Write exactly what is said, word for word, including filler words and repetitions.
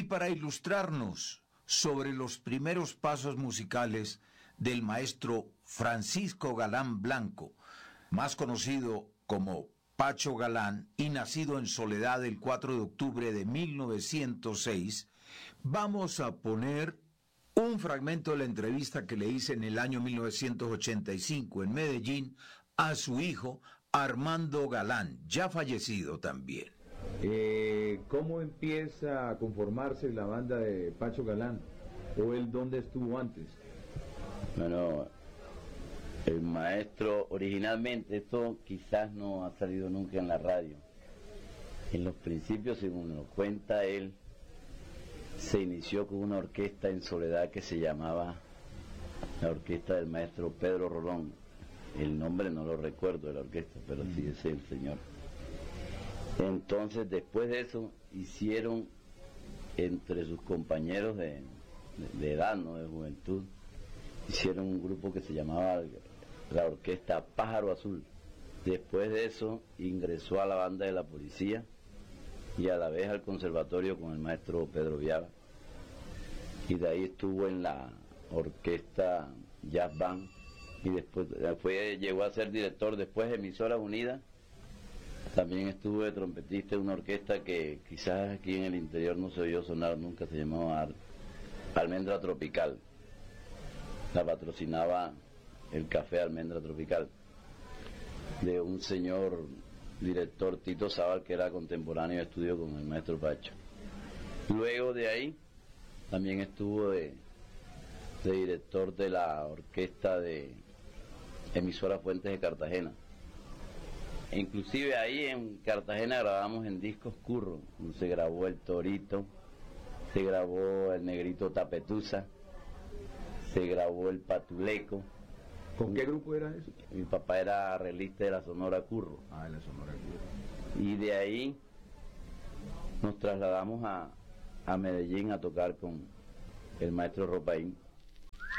para ilustrarnos sobre los primeros pasos musicales del maestro Francisco Galán Blanco, más conocido como Pacho Galán y nacido en Soledad el cuatro de octubre de mil novecientos seis, vamos a poner un fragmento de la entrevista que le hice en el año mil novecientos ochenta y cinco en Medellín a su hijo Armando Galán, ya fallecido también. Eh, ¿Cómo empieza a conformarse la banda de Pacho Galán? ¿O él dónde estuvo antes? Bueno, el maestro, originalmente, esto quizás no ha salido nunca en la radio. En los principios, según nos cuenta él, se inició con una orquesta en Soledad que se llamaba la orquesta del maestro Pedro Rolón. El nombre no lo recuerdo de la orquesta, pero sí es el señor. Entonces, después de eso, hicieron entre sus compañeros de, de, de edad, ¿no?, de juventud, hicieron un grupo que se llamaba la orquesta Pájaro Azul. Después de eso, ingresó a la banda de la policía y a la vez al conservatorio con el maestro Pedro Viava. Y de ahí estuvo en la orquesta Jazz Band y después fue, llegó a ser director después de Emisoras Unidas. También estuvo de trompetista en una orquesta que quizás aquí en el interior no se oyó sonar nunca, se llamaba Almendra Tropical. La patrocinaba el Café Almendra Tropical, de un señor director Tito Zabal, que era contemporáneo de estudio con el maestro Pacho. Luego de ahí también estuvo de, de director de la orquesta de Emisora Fuentes de Cartagena. E inclusive ahí en Cartagena grabamos en discos Curro, se grabó El Torito, se grabó El Negrito Tapetusa, se grabó El Patuleco. ¿Con qué grupo era eso? Mi papá era arreglista de la Sonora Curro. Ah, de la Sonora Curro. Y de ahí nos trasladamos a, a Medellín a tocar con el maestro Ropaín.